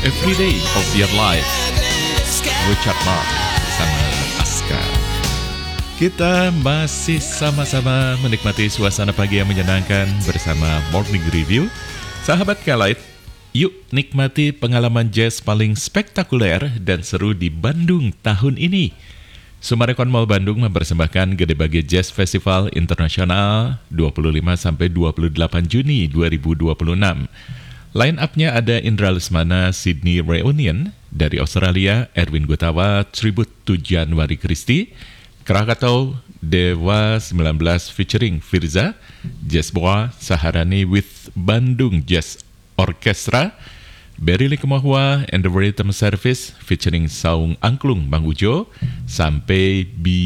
Every Day of Your Life, Richard Marx bersama Aska. Kita masih sama-sama menikmati suasana pagi yang menyenangkan bersama Morning Review. Sahabat Kelight, yuk nikmati pengalaman jazz paling spektakuler dan seru di Bandung tahun ini. Summarecon Mall Bandung mempersembahkan Gede Bage Jazz Festival Internasional 25-28 Juni 2026. Line up-nya ada Indra Lesmana Sydney Reunion, dari Australia Erwin Gutawa Tribute to January Christie, Krakatau Dewa 19 featuring Firza, Jazz Boa Saharani with Bandung Jazz Orchestra, Berili Kemahua and the Rhythm Service featuring Saung Angklung Bang Ujo, sampai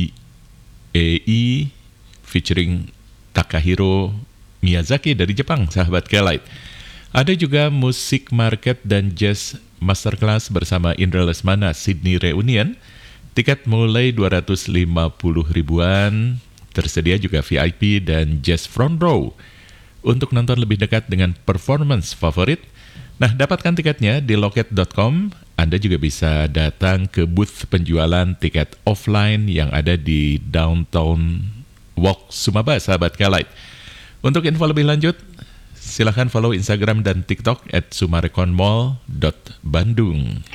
BAE featuring Takahiro Miyazaki dari Jepang, sahabat Kelight. Ada juga musik market dan jazz masterclass bersama Indra Lesmana Sydney Reunion. Tiket mulai 250 ribuan. Tersedia juga VIP dan jazz front row. Untuk nonton lebih dekat dengan performance favorit, nah, dapatkan tiketnya di loket.com. Anda juga bisa datang ke booth penjualan tiket offline yang ada di Downtown Walk Sumaba, sahabat Kelight. Untuk info lebih lanjut, silahkan follow Instagram dan TikTok @summareconmall.bandung.